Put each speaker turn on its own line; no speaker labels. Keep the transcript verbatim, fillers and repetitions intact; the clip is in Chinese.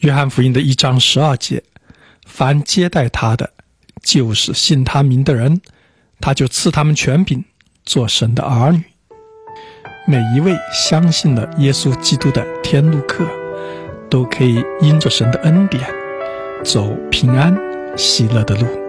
约翰福音的一章十二节，凡接待他的，就是信他名的人，他就赐他们权柄，做神的儿女。每一位相信了耶稣基督的天路客，都可以因着神的恩典，走平安喜乐的路。